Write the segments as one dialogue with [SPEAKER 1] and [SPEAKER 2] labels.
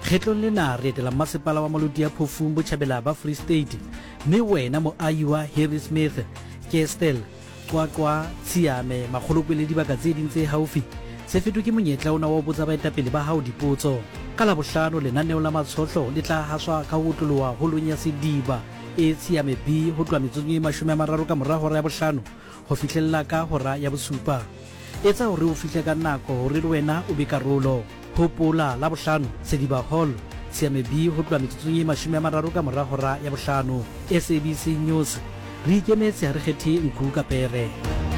[SPEAKER 1] Kgetlong lena re etela masepala wa Molodi ya Phofung Botjhabela ba Free State, mme wena moahi wa Harry Smith, Kestel, Qwaqwa, Tsiame, Makgolopele dibaka tse ding tse haufi, se fetwe ke monyetla ona wa ho botsa baetapele ba hao dipotso. Ka Labohlano lenaneo la matshotlo le tla haswa ka ho otloloha holong ya Sediba e Tsiame B ho tloha metsotso e 30 ka mora hora ya bohlano ho fihlella ka hora ya bosupa. Etsa hore o fihle ka nako hore le wena o be karolo. Hopola Labohlano Sediba Hall, Tsiame B ho tloha metsotso e 30 ka mora hora ya bohlano. SABC News re ikemetse ha re kgethe Nku Kapere.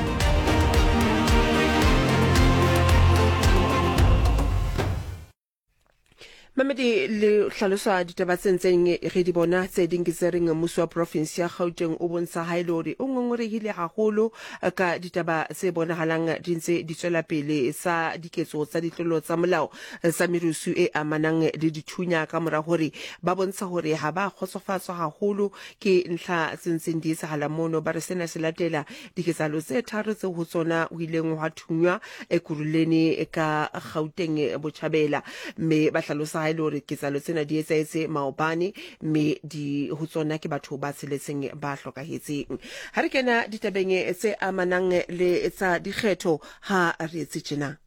[SPEAKER 2] Mamedi le hlalosa ditaba tse ntseng re di bona tse ding ke tse reng mmuso wa province ya Gauteng o bontsha haelori o ngongorehile haholo ka ditaba tse bonahalang di ntse di tswela pele sa diketso tsa ditlolo tsa molao sa merusu e amanang le dithunya ka mora hore ba bontsha hore ha ba khotsofatswa haholo ke ntlha tse ntseng di etsahala mono ba re sena se latela diketsalo tse tharo tse ho tsona o ileng wa thunywa Ekurhuleni ka Gauteng Botjhabela, mme ba hlalosa lori ketsalo tsena di etsetse maobane mme di ho tsona ke batho ba tsheletseng ba hlokahetseng. Ha re kena ditabeng tse amanang le tsa dikgetho ha re etse tjena.